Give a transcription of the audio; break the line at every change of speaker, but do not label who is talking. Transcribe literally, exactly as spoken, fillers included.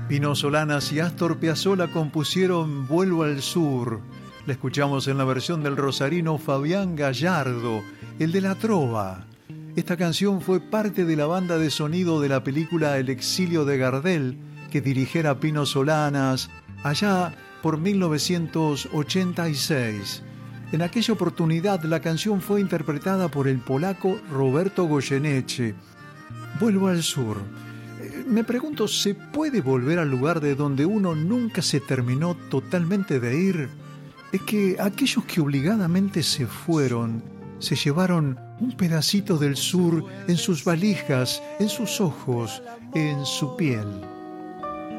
Pino Solanas y Astor Piazzolla compusieron Vuelvo al Sur. La escuchamos en la versión del rosarino Fabián Gallardo, el de la trova. Esta canción fue parte de la banda de sonido de la película El exilio de Gardel, que dirigiera Pino Solanas allá por mil novecientos ochenta y seis. En aquella oportunidad la canción fue interpretada por el polaco Roberto Goyeneche. Vuelvo al Sur. Me pregunto, ¿se puede volver al lugar de donde uno nunca se terminó totalmente de ir? Es que aquellos que obligadamente se fueron, se llevaron un pedacito del sur en sus valijas, en sus ojos, en su piel.